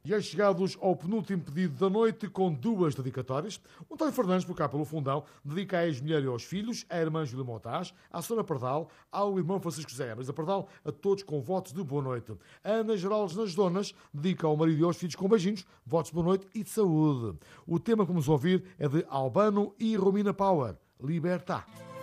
E é chegados ao penúltimo pedido da noite com duas dedicatórias. O António Fernandes, por cá pelo Fundão, dedica à ex-mulher e aos filhos, à irmã Júlia Montaz, à Sra. Pardal, ao irmão Francisco José Marisa Pardal, a todos com votos de boa noite. A Ana Geraldes nas Donas dedica ao marido e aos filhos com beijinhos, votos de boa noite e de saúde. O tema que vamos ouvir é de Albano e Romina Power, Libertà.